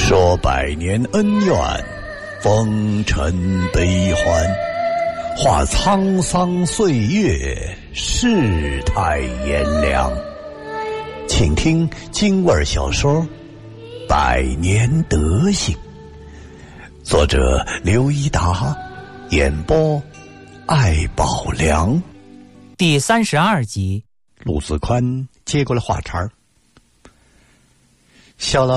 说百年恩怨，风尘悲欢，话沧桑岁月，世态炎凉。请听京味小说《百年德行》，作者刘一达，演播艾宝良。 第32集。 陆子宽接过了话茬儿：小老